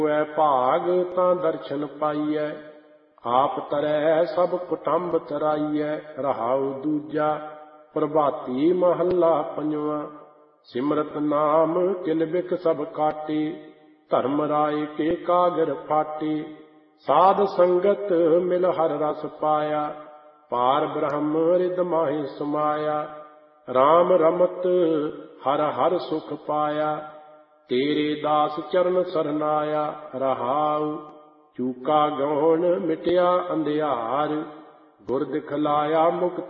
ਹੋਇ ਭਾਗ ਤਾਂ ਦਰਸ਼ਨ ਪਾਈਐ, ਆਪ ਤਰੈ ਸਭ ਕੁਟੰਬ ਤਰਾਈਐ। ਰਹਾਉ ਦੂਜਾ ਪ੍ਰਭਾਤੀ ਮਹੱਲਾ ਪੰਜਵਾਂ। ਸਿਮਰਤ ਨਾਮ ਕਿਲ ਬਿਕ ਸਭ ਕਾਟੇ, ਧਰਮ ਰਾਏ ਕੇ ਕਾਗਰ ਫਾਟੇ। ਸਾਧ ਸੰਗਤ ਮਿਲ ਹਰ ਰਸ ਪਾਇਆ, ਪਾਰ ਬ੍ਰਹਮ ਰਿਦ ਮਾਹਿ ਸਮਾਇਆ। ਰਾਮ ਰਮਤ ਹਰ ਹਰ ਸੁਖ ਪਾਇਆ, ਤੇਰੇ ਦਾਸ ਚਰਨ ਸਰਨਾਇਆ। ਰਹਾਉ ਚੂਕਾ ਗੌਣ ਮਿਟਿਆ ਅੰਧਿਆਰ, ਗੁਰ ਦਿਖਲਾਇਆ ਮੁਕਤ